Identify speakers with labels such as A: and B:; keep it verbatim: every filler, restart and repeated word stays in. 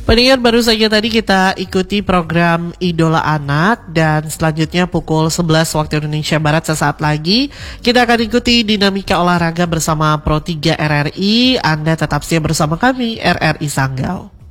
A: Pendengar, baru saja tadi kita ikuti program Idola Anak, dan selanjutnya pukul sebelas waktu Indonesia Barat sesaat lagi kita akan ikuti dinamika olahraga bersama Pro tiga R R I. Anda tetap setia bersama kami R R I Sanggau.